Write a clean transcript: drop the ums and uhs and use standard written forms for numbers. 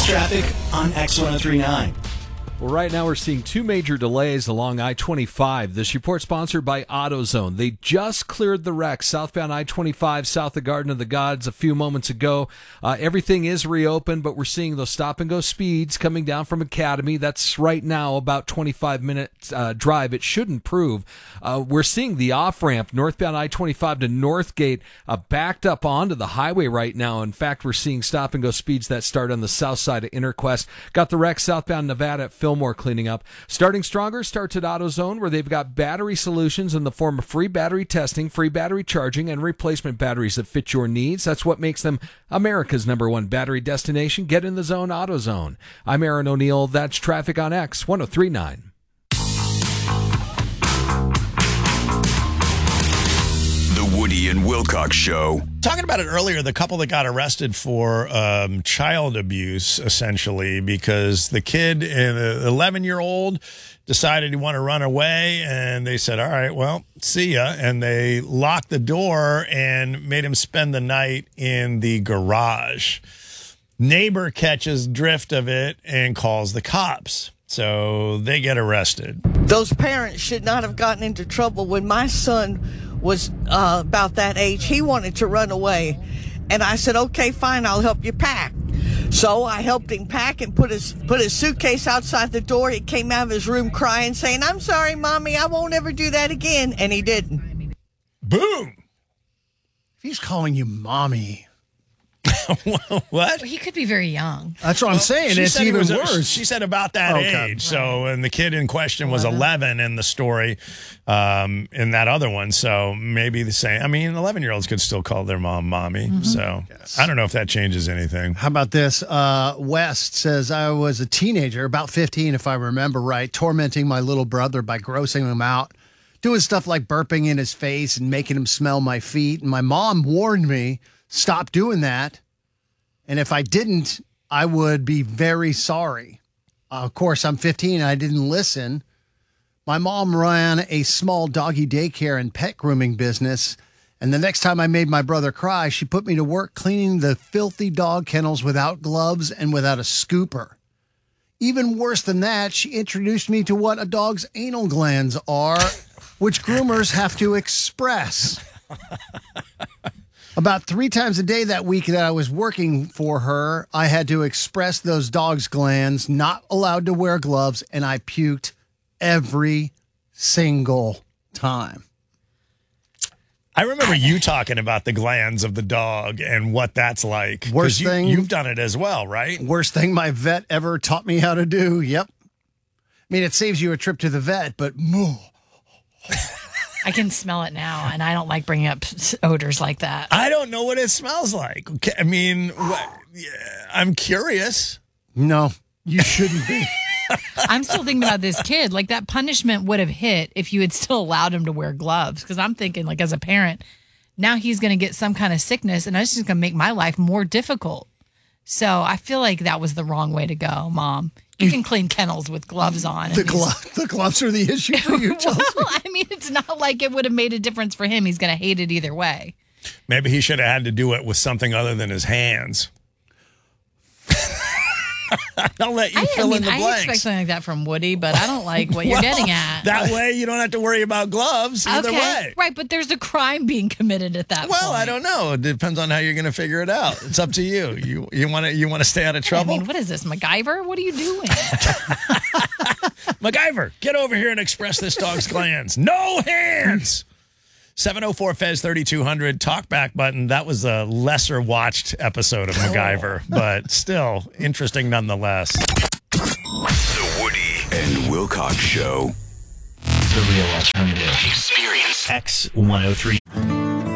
traffic on X1039. Well, right now we're seeing two major delays along I-25. This report sponsored by AutoZone. They just cleared the wreck southbound I-25 south of Garden of the Gods a few moments ago. Everything is reopened, but we're seeing those stop-and-go speeds coming down from Academy. That's right now about 25-minute drive. It should improve. We're seeing the off-ramp northbound I-25 to Northgate backed up onto the highway right now. In fact, we're seeing stop-and-go speeds that start on the south side of Interquest. Got the wreck southbound Nevada at Fillmore cleaning up. Starting stronger starts at AutoZone, where they've got battery solutions in the form of free battery testing, free battery charging, and replacement batteries that fit your needs. That's what makes them America's #1 battery destination. Get in the zone, AutoZone. I'm Aaron O'Neill. That's traffic on X1039. Woody and Wilcox Show. Talking about it earlier, the couple that got arrested for child abuse, essentially, because the kid, an 11-year-old, decided he wanted to run away, and they said, all right, well, see ya. And they locked the door and made him spend the night in the garage. Neighbor catches drift of it and calls the cops. So they get arrested. Those parents should not have gotten into trouble. When my son was about that age, he wanted to run away. And I said, okay, fine, I'll help you pack. So I helped him pack and put his suitcase outside the door. He came out of his room crying, saying, I'm sorry, Mommy, I won't ever do that again. And he didn't. Boom. If he's calling you Mommy. What? He could be very young. That's what I'm saying. It's even worse. She said about that age. Right. So, and the kid in question was 11 in the story, in that other one. So maybe the same. I mean, 11-year-olds could still call their mom Mommy. Mm-hmm. So yes. I don't know if that changes anything. How about this? West says, I was a teenager, about 15, if I remember right, tormenting my little brother by grossing him out, doing stuff like burping in his face and making him smell my feet. And my mom warned me, stop doing that. And if I didn't, I would be very sorry. Of course, I'm 15 and I didn't listen. My mom ran a small doggy daycare and pet grooming business. And the next time I made my brother cry, she put me to work cleaning the filthy dog kennels without gloves and without a scooper. Even worse than that, she introduced me to what a dog's anal glands are, which groomers have to express. About 3 times a day that week that I was working for her, I had to express those dog's glands, not allowed to wear gloves, and I puked every single time. I remember you talking about the glands of the dog and what that's like. Worst thing. You've done it as well, right? Worst thing my vet ever taught me how to do. Yep. I mean, it saves you a trip to the vet, but I can smell it now, and I don't like bringing up odors like that. I don't know what it smells like. I mean, I'm curious. No, you shouldn't be. I'm still thinking about this kid. Like, that punishment would have hit if you had still allowed him to wear gloves. Because I'm thinking, like, as a parent, now he's going to get some kind of sickness, and that's just going to make my life more difficult. So I feel like that was the wrong way to go, Mom. You can clean kennels with gloves on. The gloves are the issue for you, Chelsea. Well, I mean, it's not like it would have made a difference for him. He's going to hate it either way. Maybe he should have had to do it with something other than his hands. I'll let you fill in the blanks. I expect something like that from Woody, but I don't like what you're getting at. That way you don't have to worry about gloves either way. Right, but there's a crime being committed at that point. Well, I don't know. It depends on how you're going to figure it out. It's up to you. You want to stay out of trouble? I mean, what is this, MacGyver? What are you doing? MacGyver, get over here and express this dog's glands. No hands! 704-FEZ-3200, talkback button. That was a lesser watched episode of MacGyver, but still interesting nonetheless. The Woody and Wilcox Show. The real alternative. Experience X103.